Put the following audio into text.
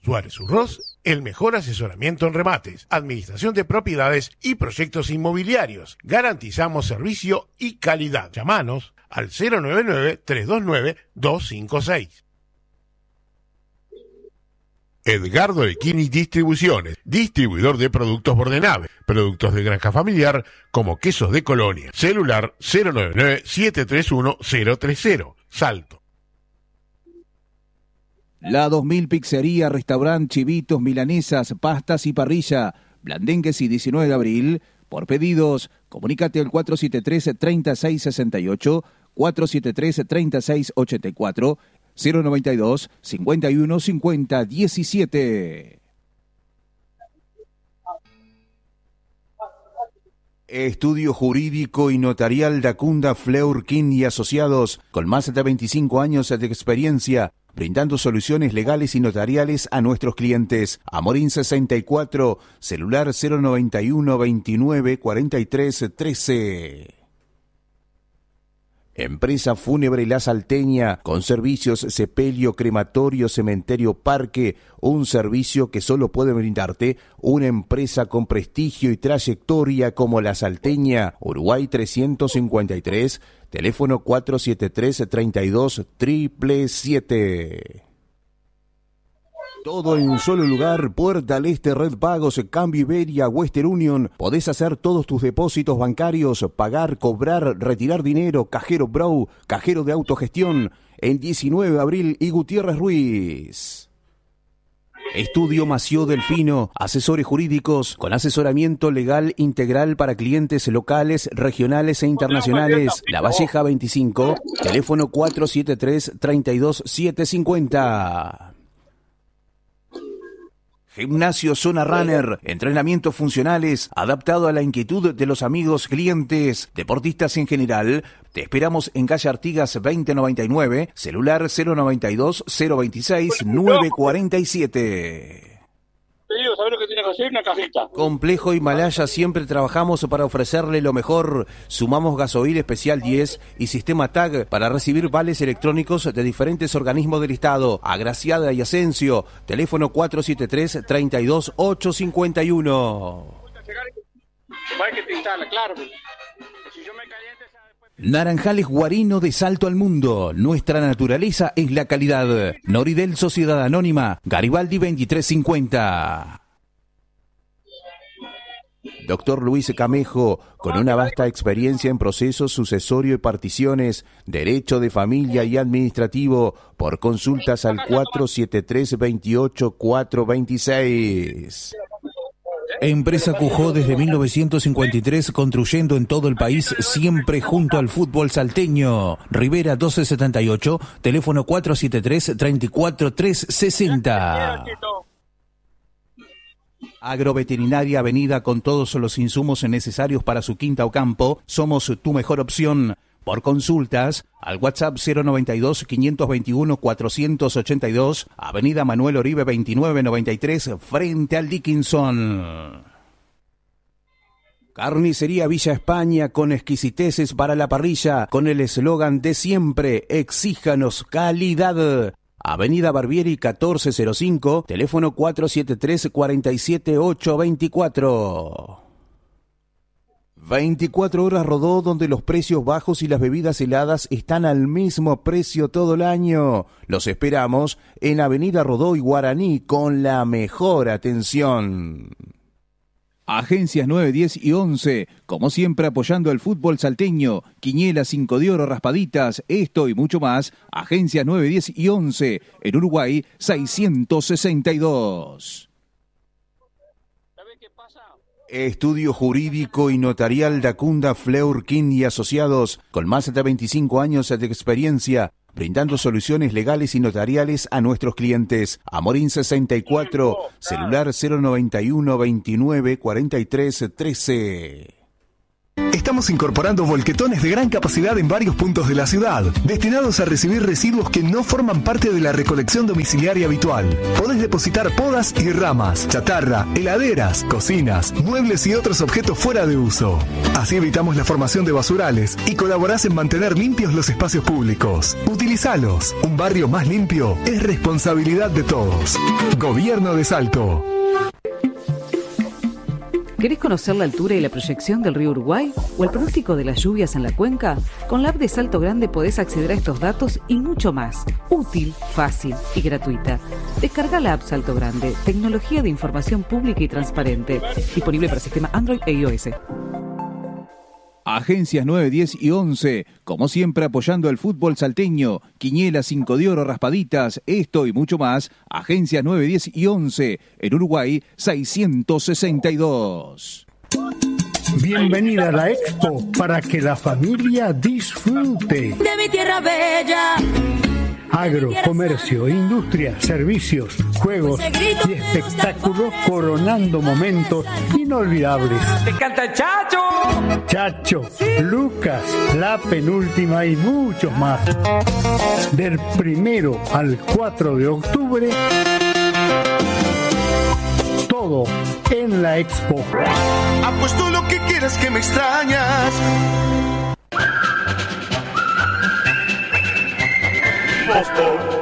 Suárez Urroz, el mejor asesoramiento en remates, administración de propiedades y proyectos inmobiliarios. Garantizamos servicio y calidad. Llámanos al 099-329-256. Edgardo Elquini Distribuciones, distribuidor de productos Bordenave, productos de granja familiar como quesos de Colonia. Celular 099-731-030, Salto. La 2000 Pizzería, Restaurant, Chivitos, Milanesas, Pastas y Parrilla, Blandengues y 19 de abril. Por pedidos, comunícate al 473-3668, 473-3684, 092 51 50 17. Estudio Jurídico y Notarial Dacunda Fleurkin y Asociados, con más de 25 años de experiencia, brindando soluciones legales y notariales a nuestros clientes. Amorín 64, celular 091 29 43 13. Empresa Fúnebre La Salteña, con servicios sepelio, crematorio, cementerio, parque, un servicio que solo puede brindarte una empresa con prestigio y trayectoria como La Salteña. Uruguay 353, teléfono 473-32-777. Todo en un solo lugar, Puerta al Este, Red Pagos, Cambio Iberia, Western Union. Podés hacer todos tus depósitos bancarios, pagar, cobrar, retirar dinero, cajero Bro, cajero de autogestión, en 19 de abril y Gutiérrez Ruiz. Estudio Mació Delfino, asesores jurídicos con asesoramiento legal integral para clientes locales, regionales e internacionales. La Valleja 25, teléfono 473-32750. Gimnasio Zona Runner, entrenamientos funcionales, adaptado a la inquietud de los amigos clientes, deportistas en general. Te esperamos en calle Artigas 2099, celular 092 026 947. Te digo, ¿sabes lo que tiene que hacer? Una cajita. Complejo Himalaya, siempre trabajamos para ofrecerle lo mejor. Sumamos gasoil especial 10 y sistema TAG para recibir vales electrónicos de diferentes organismos del Estado. Agraciada y Asensio, teléfono 473-32851. Que te instala, claro. Naranjales Guarino de Salto al Mundo. Nuestra naturaleza es la calidad. Noridel Sociedad Anónima, Garibaldi 2350. Doctor Luis Camejo, con una vasta experiencia en procesos sucesorio y particiones, derecho de familia y administrativo, por consultas al 473-28-426. Empresa Cujó desde 1953, construyendo en todo el país, siempre junto al fútbol salteño. Rivera 1278, teléfono 473-34360. Agroveterinaria Avenida, con todos los insumos necesarios para su quinta o campo. Somos tu mejor opción. Por consultas, al WhatsApp 092-521-482, Avenida Manuel Oribe 2993, frente al Dickinson. Carnicería Villa España, con exquisiteces para la parrilla, con el eslogan de siempre: exíjanos calidad. Avenida Barbieri 1405, teléfono 473-47824. 24 horas Rodó, donde los precios bajos y las bebidas heladas están al mismo precio todo el año. Los esperamos en Avenida Rodó y Guaraní, con la mejor atención. Agencias 9, 10 y 11, como siempre apoyando el fútbol salteño. Quiniela, 5 de oro, raspaditas, esto y mucho más. Agencias 9, 10 y 11, en Uruguay 662. Estudio Jurídico y Notarial Dacunda Fleurkin y Asociados, con más de 25 años de experiencia, brindando soluciones legales y notariales a nuestros clientes. Amorín 64, celular 091 29 43 13. Estamos incorporando volquetones de gran capacidad en varios puntos de la ciudad, destinados a recibir residuos que no forman parte de la recolección domiciliaria habitual. Podés depositar podas y ramas, chatarra, heladeras, cocinas, muebles y otros objetos fuera de uso. Así evitamos la formación de basurales y colaborás en mantener limpios los espacios públicos. Utilizalos. Un barrio más limpio es responsabilidad de todos. Gobierno de Salto. ¿Querés conocer la altura y la proyección del río Uruguay o el pronóstico de las lluvias en la cuenca? Con la app de Salto Grande podés acceder a estos datos y mucho más. Útil, fácil y gratuita. Descarga la app Salto Grande, tecnología de información pública y transparente. Disponible para sistema Android e iOS. Agencias 9, 10 y 11, como siempre apoyando al fútbol salteño, Quiñelas, 5 de oro, raspaditas, esto y mucho más. Agencias 9, 10 y 11, en Uruguay 662. Bienvenida a la Expo para que la familia disfrute. De mi tierra bella. Agro, comercio, industria, servicios, juegos y espectáculos coronando momentos inolvidables. ¡Te canta Chacho! Chacho, Lucas, La Penúltima y muchos más. Del 1 al 4 de octubre, todo en la Expo. Apuesto lo que quieras que me extrañas. Boston.